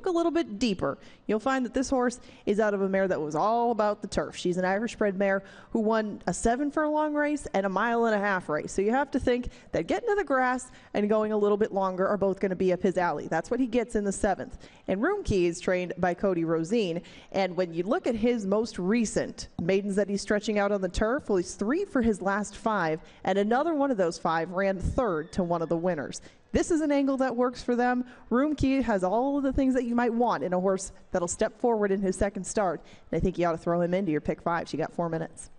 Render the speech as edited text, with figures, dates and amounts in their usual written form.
look a little bit deeper, you'll find that this horse is out of a mare that was all about the turf. She's an Irish bred mare who won a 7-furlong race and a 1.5-mile race. So you have to think that getting to the grass and going a little bit longer are both going to be up his alley. That's what he gets in the 7th. And Room Key is trained by Cody Rosine. And when you look at his most recent maidens that he's stretching out on the turf, well, he's 3 for his last 5, and another one of those 5 ran 3rd to one of the winners. This is an angle that works for them. Room Key has all of the things that you might want in a horse that'll step forward in his second start. And I think you ought to throw him into your pick 5. You got 4 minutes.